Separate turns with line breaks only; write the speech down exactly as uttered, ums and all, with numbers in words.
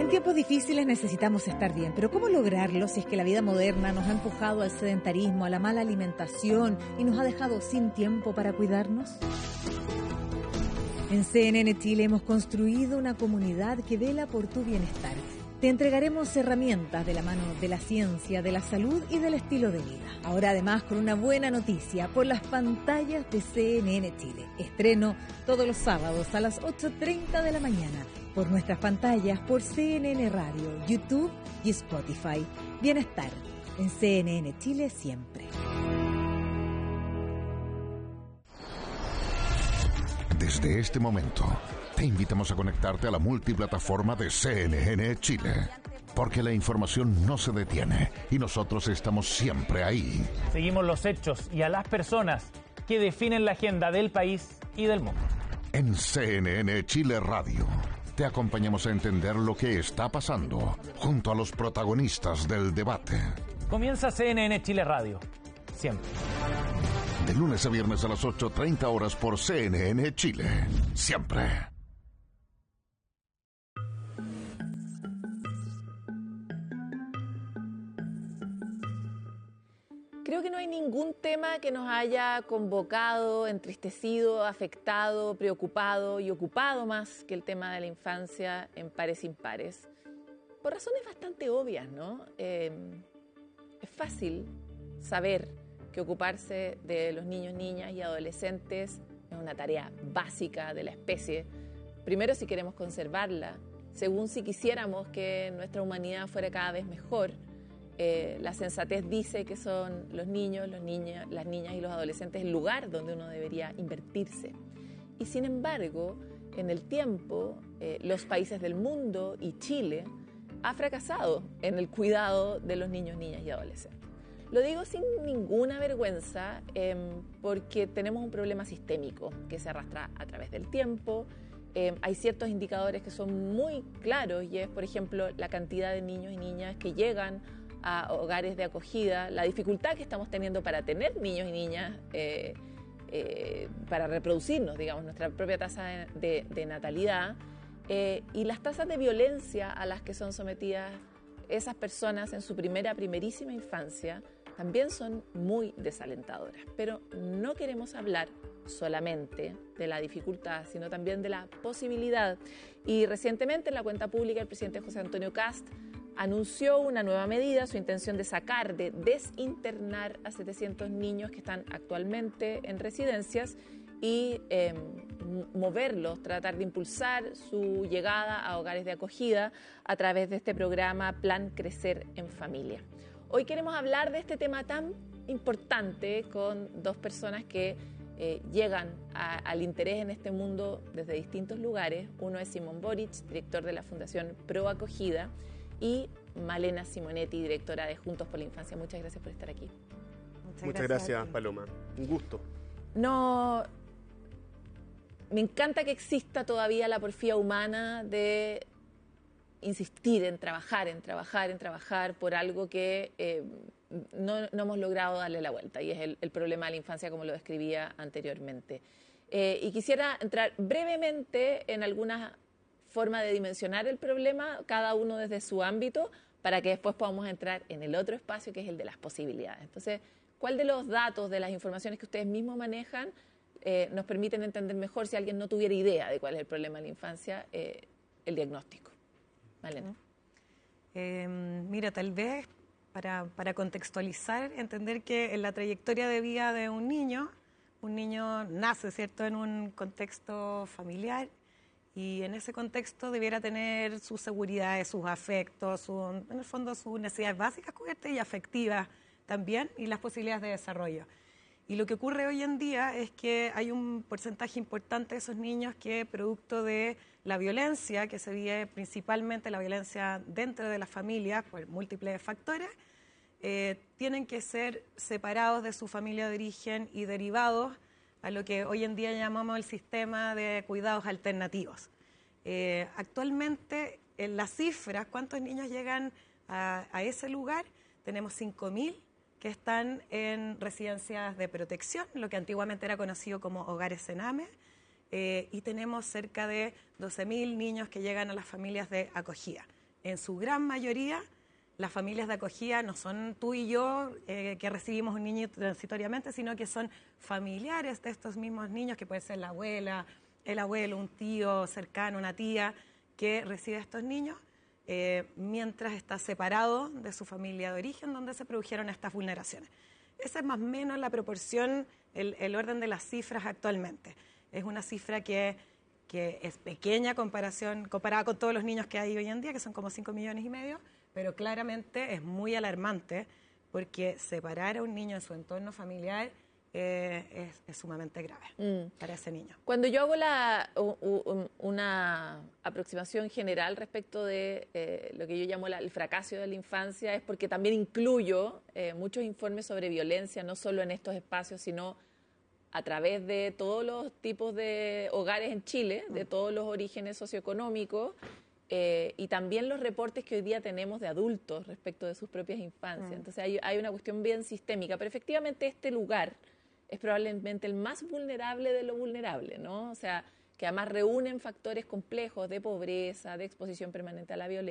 En tiempos difíciles necesitamos estar bien, pero ¿cómo lograrlo si es que la vida moderna nos ha empujado al sedentarismo, a la mala alimentación y nos ha dejado sin tiempo para cuidarnos? En C N N Chile hemos construido una comunidad que vela por tu bienestar. Te entregaremos herramientas de la mano de la ciencia, de la salud y del estilo de vida. Ahora además con una buena noticia por las pantallas de C N N Chile. Estreno todos los sábados a las ocho treinta de la mañana por nuestras pantallas, por C N N Radio, YouTube y Spotify. Bienestar en C N N Chile siempre.
Desde este momento, te invitamos a conectarte a la multiplataforma de C N N Chile, porque la información no se detiene y nosotros estamos siempre ahí.
Seguimos los hechos y a las personas que definen la agenda del país y del mundo.
En C N N Chile Radio, te acompañamos a entender lo que está pasando junto a los protagonistas del debate.
Comienza C N N Chile Radio, siempre.
De lunes a viernes a las ocho treinta horas por C N N Chile. Siempre.
Creo que no hay ningún tema que nos haya convocado, entristecido, afectado, preocupado y ocupado más que el tema de la infancia en pares impares. Por razones bastante obvias, ¿no? Eh, es fácil saber que ocuparse de los niños, niñas y adolescentes es una tarea básica de la especie. Primero, si queremos conservarla. Segundo, si quisiéramos que nuestra humanidad fuera cada vez mejor. Eh, la sensatez dice que son los niños, los niñas, las niñas y los adolescentes el lugar donde uno debería invertirse. Y sin embargo, en el tiempo, eh, los países del mundo y Chile ha fracasado en el cuidado de los niños, niñas y adolescentes. Lo digo sin ninguna vergüenza eh, porque tenemos un problema sistémico que se arrastra a través del tiempo. Eh, hay ciertos indicadores que son muy claros y es, por ejemplo, la cantidad de niños y niñas que llegan a hogares de acogida, la dificultad que estamos teniendo para tener niños y niñas, eh, eh, para reproducirnos, digamos, nuestra propia tasa de, de, de natalidad eh, y las tasas de violencia a las que son sometidas esas personas en su primera, primerísima infancia también son muy desalentadoras. Pero no queremos hablar solamente de la dificultad, sino también de la posibilidad. Y recientemente en la cuenta pública el presidente José Antonio Kast anunció una nueva medida, su intención de sacar, de desinternar a setecientos niños que están actualmente en residencias y eh, moverlos, tratar de impulsar su llegada a hogares de acogida a través de este programa Plan Crecer en Familia. Hoy queremos hablar de este tema tan importante con dos personas que eh, llegan a, al interés en este mundo desde distintos lugares. Uno es Simón Boric, director de la Fundación Pro Acogida, y Malena Simonetti, directora de Juntos por la Infancia. Muchas gracias por estar aquí.
Muchas, Muchas gracias, gracias Paloma. Un gusto.
No, me encanta que exista todavía la porfía humana de insistir en trabajar, en trabajar, en trabajar por algo que eh, no, no hemos logrado darle la vuelta, y es el, el problema de la infancia como lo describía anteriormente. Eh, y quisiera entrar brevemente en alguna forma de dimensionar el problema, cada uno desde su ámbito, para que después podamos entrar en el otro espacio que es el de las posibilidades. Entonces, ¿cuál de los datos, de las informaciones que ustedes mismos manejan eh, nos permiten entender mejor, si alguien no tuviera idea de cuál es el problema de la infancia, eh, el diagnóstico? Malena.
Eh, mira, tal vez para, para contextualizar, entender que en la trayectoria de vida de un niño, un niño nace, ¿cierto?, en un contexto familiar, y en ese contexto debiera tener sus seguridades, sus afectos, su, en el fondo sus necesidades básicas cubiertas y afectivas también, y las posibilidades de desarrollo. Y lo que ocurre hoy en día es que hay un porcentaje importante de esos niños que, producto de la violencia, que se vive principalmente la violencia dentro de las familias por múltiples factores, eh, tienen que ser separados de su familia de origen y derivados a lo que hoy en día llamamos el sistema de cuidados alternativos. Eh, actualmente, en las cifras, ¿cuántos niños llegan a, a ese lugar? Tenemos cinco mil que están en residencias de protección, lo que antiguamente era conocido como hogares Sename, eh, y tenemos cerca de doce mil niños que llegan a las familias de acogida. en su gran mayoría, las familias de acogida no son tú y yo eh, que recibimos un niño transitoriamente, sino que son familiares de estos mismos niños, que puede ser la abuela, el abuelo, un tío cercano, una tía, que recibe a estos niños eh, mientras está separado de su familia de origen, donde se produjeron estas vulneraciones. Esa es más o menos la proporción, el, el orden de las cifras actualmente. Es una cifra que, que es pequeña comparación, comparada con todos los niños que hay hoy en día, que son como cinco millones y medio, pero claramente es muy alarmante porque separar a un niño de su entorno familiar eh, es, es sumamente grave mm. para ese niño.
Cuando yo hago la, u, u, una aproximación general respecto de eh, lo que yo llamo la, el fracaso de la infancia, es porque también incluyo eh, muchos informes sobre violencia, no solo en estos espacios, sino a través de todos los tipos de hogares en Chile, de todos los orígenes socioeconómicos, Eh, y también los reportes que hoy día tenemos de adultos respecto de sus propias infancias. Mm. Entonces hay, hay una cuestión bien sistémica, pero efectivamente este lugar es probablemente el más vulnerable de lo vulnerable, ¿no? O sea, que además reúnen factores complejos de pobreza, de exposición permanente a la violencia.